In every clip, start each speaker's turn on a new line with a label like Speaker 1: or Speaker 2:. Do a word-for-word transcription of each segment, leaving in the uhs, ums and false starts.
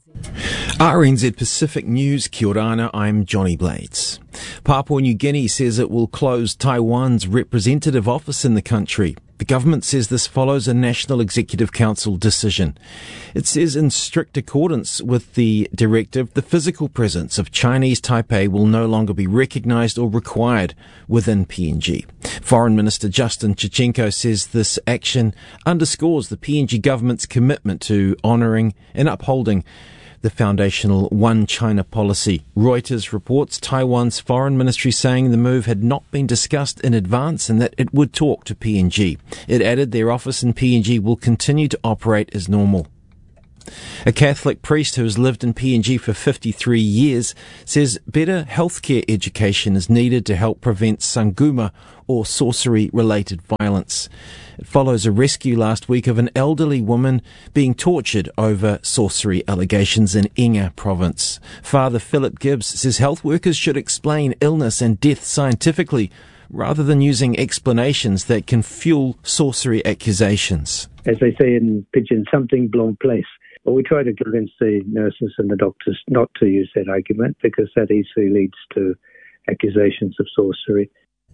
Speaker 1: R N Z Pacific News, kia ora, I'm Johnny Blades. Papua New Guinea says it will close Taiwan's representative office in the country. The government says this follows a National Executive Council decision. It says in strict accordance with the directive, the physical presence of Chinese Taipei will no longer be recognised or required within P N G. Foreign Minister Justin Chichenko says this action underscores the P N G government's commitment to honouring and upholding the foundational One China policy. Reuters reports Taiwan's foreign ministry saying the move had not been discussed in advance and that it would talk to P N G. It added their office in P N G will continue to operate as normal. A Catholic priest who has lived in P N G for fifty-three years says better healthcare education is needed to help prevent sanguma or sorcery-related violence. It follows a rescue last week of an elderly woman being tortured over sorcery allegations in Inga province. Father Philip Gibbs says health workers should explain illness and death scientifically rather than using explanations that can fuel sorcery accusations.
Speaker 2: As they say in Pidgin, something blown place. But we try to convince the nurses and the doctors not to use that argument because that easily leads to accusations of sorcery.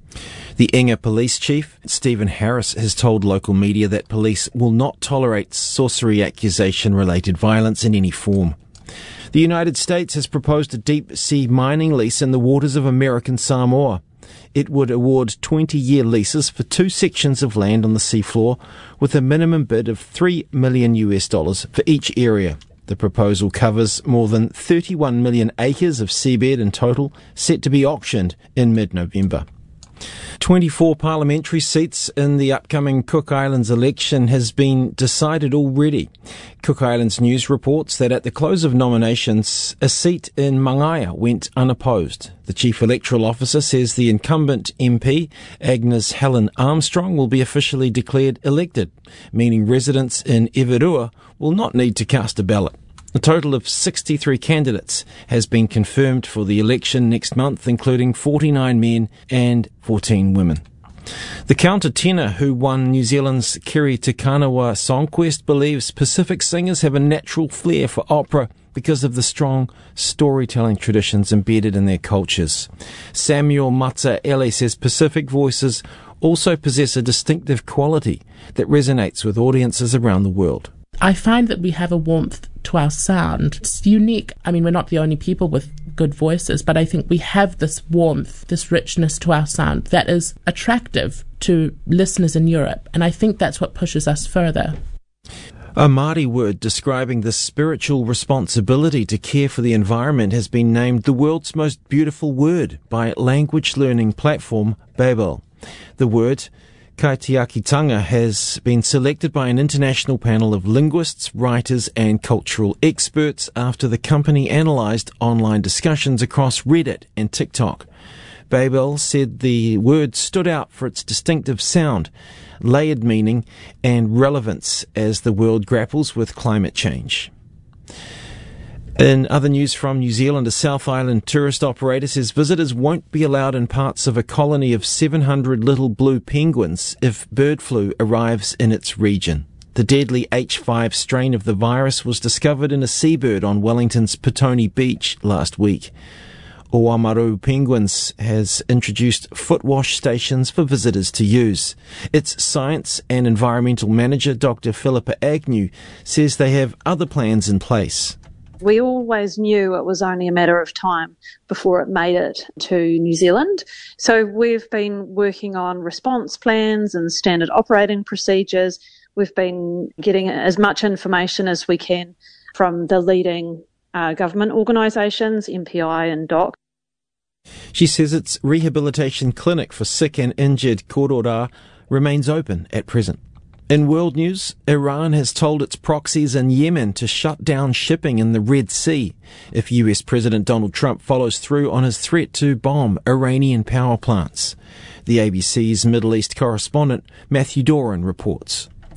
Speaker 1: The Inga police chief, Stephen Harris, has told local media that police will not tolerate sorcery accusation-related violence in any form. The United States has proposed a deep-sea mining lease in the waters of American Samoa. It would award twenty-year leases for two sections of land on the seafloor with a minimum bid of three million US dollars for each area. The proposal covers more than thirty-one million acres of seabed in total, set to be auctioned in mid-November. twenty-four parliamentary seats in the upcoming Cook Islands election has been decided already. Cook Islands News reports that at the close of nominations, a seat in Mangaya went unopposed. The Chief Electoral Officer says the incumbent M P, Agnes Helen Armstrong, will be officially declared elected, meaning residents in Evirua will not need to cast a ballot. A total of sixty-three candidates has been confirmed for the election next month, including forty-nine men and fourteen women. The countertenor who won New Zealand's Kiri Te Kanawa Songquest believes Pacific singers have a natural flair for opera because of the strong storytelling traditions embedded in their cultures. Samuel Matsaele says Pacific voices also possess a distinctive quality that resonates with audiences around the world.
Speaker 3: I find that we have a warmth to our sound. It's unique. I mean, we're not the only people with good voices, but I think we have this warmth, this richness to our sound that is attractive to listeners in Europe, and I think that's what pushes us further.
Speaker 1: A Māori word describing the spiritual responsibility to care for the environment has been named the world's most beautiful word by language learning platform Babel. The word Kaitiakitanga has been selected by an international panel of linguists, writers and cultural experts after the company analysed online discussions across Reddit and TikTok. Babel said the word stood out for its distinctive sound, layered meaning and relevance as the world grapples with climate change. In other news from New Zealand, a South Island tourist operator says visitors won't be allowed in parts of a colony of seven hundred little blue penguins if bird flu arrives in its region. The deadly H five strain of the virus was discovered in a seabird on Wellington's Petone Beach last week. Oamaru Penguins has introduced foot wash stations for visitors to use. Its science and environmental manager, Doctor Philippa Agnew, says they have other plans in place.
Speaker 4: We always knew it was only a matter of time before it made it to New Zealand. So we've been working on response plans and standard operating procedures. We've been getting as much information as we can from the leading uh, government organisations, M P I and D O C.
Speaker 1: She says its rehabilitation clinic for sick and injured korora remains open at present. In world news, Iran has told its proxies in Yemen to shut down shipping in the Red Sea if U S President Donald Trump follows through on his threat to bomb Iranian power plants. The A B C's Middle East correspondent Matthew Doran reports.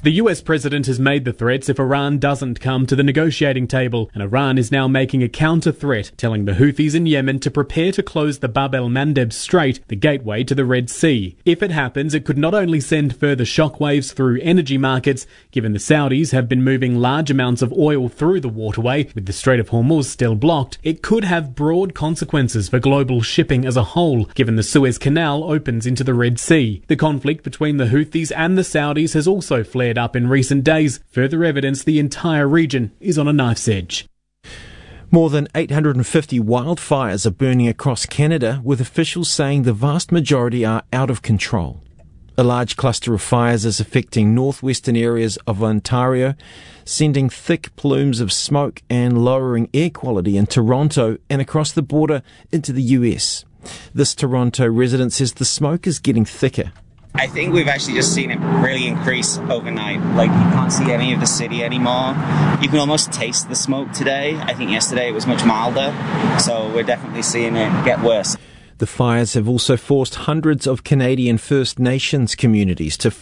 Speaker 5: The U S president has made the threats if Iran doesn't come to the negotiating table, and Iran is now making a counter-threat, telling the Houthis in Yemen to prepare to close the Bab el-Mandeb Strait, the gateway to the Red Sea. If it happens, it could not only send further shockwaves through energy markets, given the Saudis have been moving large amounts of oil through the waterway, with the Strait of Hormuz still blocked, it could have broad consequences for global shipping as a whole, given the Suez Canal opens into the Red Sea. The conflict between the Houthis and the Saudis has also flared up in recent days, further evidence the entire region is on a knife's edge.
Speaker 1: More than eight hundred fifty wildfires are burning across Canada, with officials saying the vast majority are out of control. A large cluster of fires is affecting northwestern areas of Ontario, sending thick plumes of smoke and lowering air quality in Toronto and across the border into the U S. This Toronto resident says the smoke is getting thicker.
Speaker 6: I think we've actually just seen it really increase overnight. Like, you can't see any of the city anymore. You can almost taste the smoke today. I think yesterday it was much milder, so we're definitely seeing it get worse.
Speaker 1: The fires have also forced hundreds of Canadian First Nations communities to